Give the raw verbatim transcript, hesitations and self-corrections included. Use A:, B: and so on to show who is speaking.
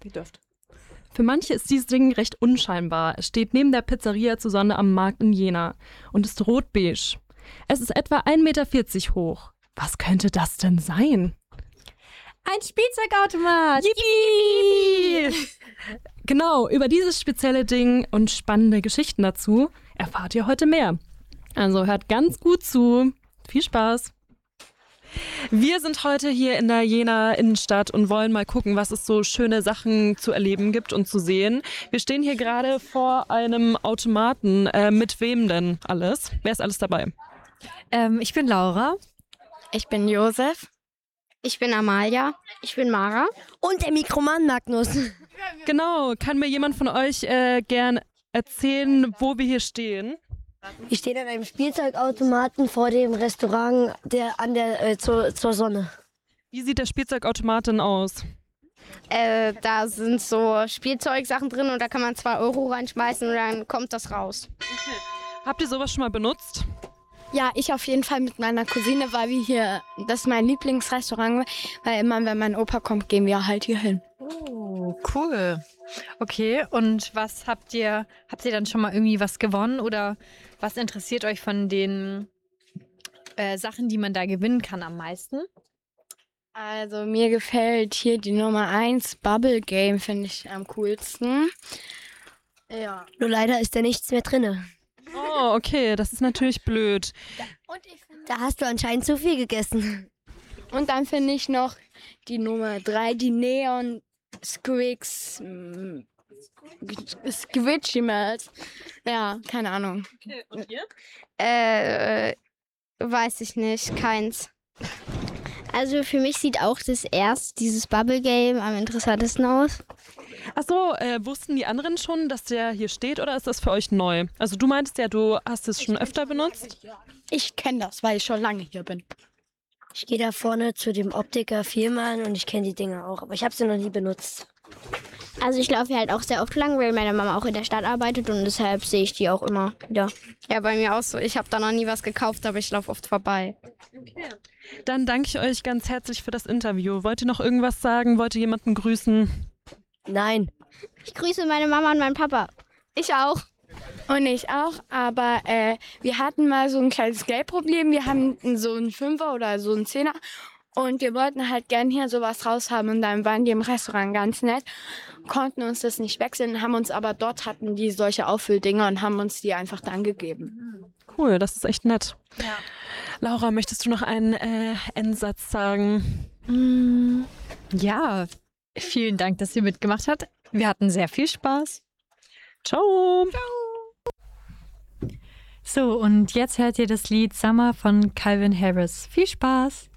A: Ihr dürft.
B: Für manche ist dieses Ding recht unscheinbar. Es steht neben der Pizzeria Susanne am Markt in Jena und ist rot-beige. Es ist etwa ein Meter vierzig hoch. Was könnte das denn sein?
C: Ein Spielzeugautomat!
B: Yippie! Genau, über dieses spezielle Ding und spannende Geschichten dazu erfahrt ihr heute mehr. Also hört ganz gut zu. Viel Spaß! Wir sind heute hier in der Jenaer Innenstadt und wollen mal gucken, was es so schöne Sachen zu erleben gibt und zu sehen. Wir stehen hier gerade vor einem Automaten. Äh, mit wem denn alles? Wer ist alles dabei?
C: Ähm, ich bin Laura.
D: Ich bin Josef. Ich bin Amalia. Ich bin Mara.
E: Und der Mikroman Magnus.
B: Genau, kann mir jemand von euch äh, gern erzählen, wo wir hier stehen?
E: Wir stehen an einem Spielzeugautomaten vor dem Restaurant der, an der, äh, zur, zur Sonne.
B: Wie sieht der Spielzeugautomat denn aus?
D: Äh, da sind so Spielzeugsachen drin und da kann man zwei Euro reinschmeißen und dann kommt das raus.
B: Okay. Habt ihr sowas schon mal benutzt?
C: Ja, ich auf jeden Fall mit meiner Cousine, weil wir hier, das ist mein Lieblingsrestaurant, weil immer, wenn mein Opa kommt, gehen wir halt hier hin.
A: Oh, cool. Okay, und was habt ihr, habt ihr dann schon mal irgendwie was gewonnen oder was interessiert euch von den äh, Sachen, die man da gewinnen kann am meisten?
C: Also mir gefällt hier die Nummer eins Bubble Game, finde ich am coolsten. Ja.
E: Nur leider ist da nichts mehr drin.
B: Oh, okay, das ist natürlich blöd.
E: Da hast du anscheinend zu viel gegessen.
C: Und dann finde ich noch die Nummer drei, die Neon Squicks mm, Squidgimals. Ja, keine Ahnung.
B: Okay, und ihr?
D: Äh, weiß ich nicht. Keins. Also für mich sieht auch das erst dieses Bubble Game am interessantesten aus.
B: Ach so, äh, wussten die anderen schon, dass der hier steht oder ist das für euch neu? Also du meintest ja, du hast es schon öfter benutzt.
C: Ich kenne das, weil ich schon lange hier bin.
E: Ich gehe da vorne zu dem Optiker viermal und ich kenne die Dinger auch, aber ich habe sie noch nie benutzt.
D: Also ich laufe hier halt auch sehr oft lang, weil meine Mama auch in der Stadt arbeitet und deshalb sehe ich die auch immer wieder. Ja, bei mir auch so. Ich habe da noch nie was gekauft, aber ich laufe oft vorbei.
B: Okay. Dann danke ich euch ganz herzlich für das Interview. Wollt ihr noch irgendwas sagen? Wollt ihr jemanden grüßen?
E: Nein.
D: Ich grüße meine Mama und meinen Papa. Ich auch.
C: Und ich auch, aber äh, wir hatten mal so ein kleines Geldproblem. Wir haben so einen Fünfer oder so einen Zehner und wir wollten halt gern hier sowas raushaben und dann waren die im Restaurant ganz nett, konnten uns das nicht wechseln, haben uns aber dort hatten die solche Auffülldinger und haben uns die einfach dann gegeben.
B: Cool, das ist echt nett.
A: Ja.
B: Laura, möchtest du noch einen äh, Endsatz sagen?
A: Mm, ja, vielen Dank, dass ihr mitgemacht habt. Wir hatten sehr viel Spaß.
B: Ciao.
A: So, und jetzt hört ihr das Lied Summer von Calvin Harris. Viel Spaß!